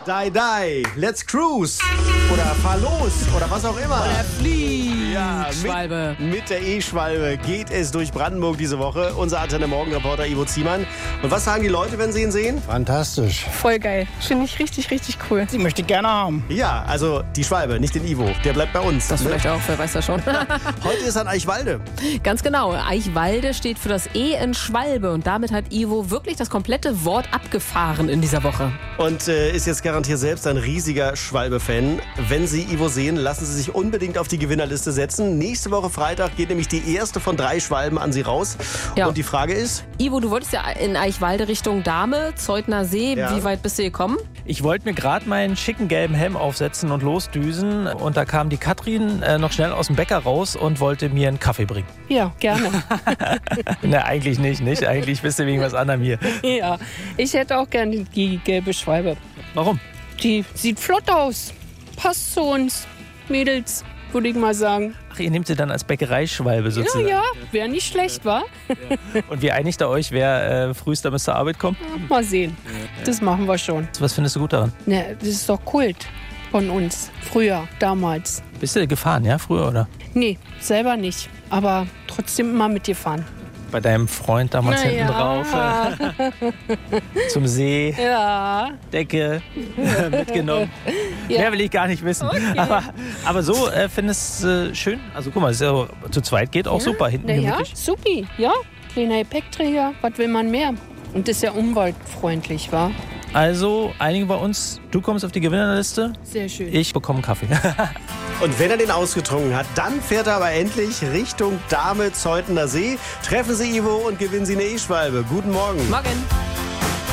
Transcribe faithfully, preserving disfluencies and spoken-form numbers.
Die, die, let's cruise. Oder fahr los. Oder was auch immer. Oder flieh, Ja, Schwalbe. mit, mit der E-Schwalbe geht es durch Brandenburg diese Woche. Unser Antenne Morgen-Reporter Ivo Ziemann. Und was sagen die Leute, wenn sie ihn sehen? Fantastisch. Voll geil. Finde ich richtig, richtig cool. Sie möchte ich gerne haben. Ja, also die Schwalbe, nicht den Ivo. Der bleibt bei uns. Das vielleicht auch, wer weiß das schon. Heute ist an Eichwalde. Ganz genau. Eichwalde steht für das E in Schwalbe. Und damit hat Ivo wirklich das komplette Wort abgefahren in dieser Woche. Und äh, ist jetzt garantiert selbst ein riesiger Schwalbe-Fan. Wenn Sie Ivo sehen, lassen Sie sich unbedingt auf die Gewinnerliste setzen. Nächste Woche Freitag geht nämlich die erste von drei Schwalben an Sie raus. Ja. Und die Frage ist? Ivo, du wolltest ja in Eichwalde Richtung Dahme, Zeutner See. Ja. Wie weit bist du gekommen? Ich wollte mir gerade meinen schicken gelben Helm aufsetzen und losdüsen. Und da kam die Katrin äh, noch schnell aus dem Bäcker raus und wollte mir einen Kaffee bringen. Ja, gerne. Ne, eigentlich nicht, nicht. Eigentlich bist du wegen was anderem hier. Ja, ich hätte auch gerne die gelbe Schwalbe. Warum? Die sieht flott aus. Passt zu uns Mädels, würde ich mal sagen. Ach, ihr nehmt sie dann als Bäckereischwalbe Ja, sozusagen. ja, wäre nicht schlecht, wa? Und wie einigt ihr euch, wer äh, frühester bis zur Arbeit kommt? Mal sehen. Das machen wir schon. Was findest du gut daran? Ne, das ist doch Kult von uns. Früher, damals. Bist du gefahren, ja, früher, oder? Nee, selber nicht. Aber trotzdem immer mitgefahren. Bei deinem Freund damals Na hinten ja. drauf. Zum See, Ja. Decke mitgenommen. Ja. Mehr will ich gar nicht wissen. Okay. Aber, aber so äh, findest du es äh, schön. Also guck mal, das ist ja, zu zweit geht auch super. Hinten Na ja, gemütlich. supi. Ja, kleiner Gepäckträger. Was will man mehr? Und das ist ja umweltfreundlich, wa? Also einigen wir uns, du kommst auf die Gewinnerliste, Sehr schön. ich bekomme einen Kaffee. Und wenn er den ausgetrunken hat, dann fährt er aber endlich Richtung Dahme, Zeutener See. Treffen Sie Ivo und gewinnen Sie eine E-Schwalbe. Guten Morgen. Morgen.